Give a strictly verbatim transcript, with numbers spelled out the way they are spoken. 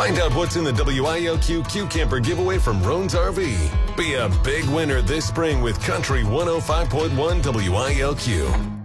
Find out what's in the W I L Q Q Camper giveaway from Roan's R V. Be a big winner this spring with Country one oh five point one W I L Q.